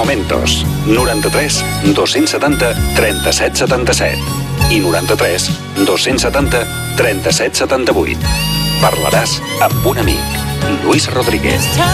Momentos. 93 270 37 77 i 93 270 37 78. Parlaràs amb un amic. Luis Rodríguez.